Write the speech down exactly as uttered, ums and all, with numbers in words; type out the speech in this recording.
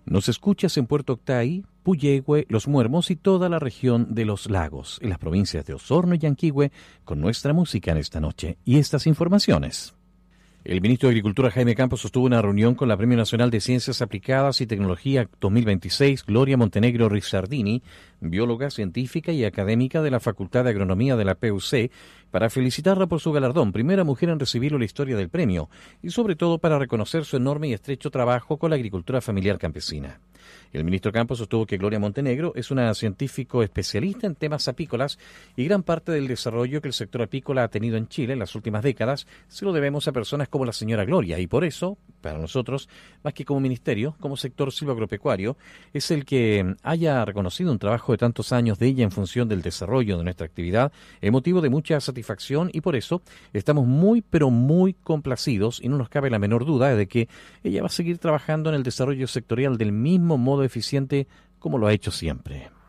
Nos escuchas en Puerto Octay, Puyehue, Los Muermos y toda la región de los lagos, en las provincias de Osorno y Yanquihue, con nuestra música en esta noche y estas informaciones. El ministro de Agricultura, Jaime Campos, sostuvo una reunión con la Premio Nacional de Ciencias Aplicadas y Tecnología dos mil veintiséis, Gloria Montenegro Rizzardini, bióloga, científica y académica de la Facultad de Agronomía de la P U C, para felicitarla por su galardón, primera mujer en recibirlo en la historia del premio, y sobre todo para reconocer su enorme y estrecho trabajo con la agricultura familiar campesina. El ministro Campos sostuvo que Gloria Montenegro es una científico especialista en temas apícolas y gran parte del desarrollo que el sector apícola ha tenido en Chile en las últimas décadas se lo debemos a personas como la señora Gloria, y por eso, para nosotros, más que como ministerio, como sector silvoagropecuario, es el que haya reconocido un trabajo de tantos años de ella en función del desarrollo de nuestra actividad, es motivo de mucha satisfacción, y por eso estamos muy, pero muy complacidos, y no nos cabe la menor duda de que ella va a seguir trabajando en el desarrollo sectorial del mismo modo eficiente como lo ha hecho siempre.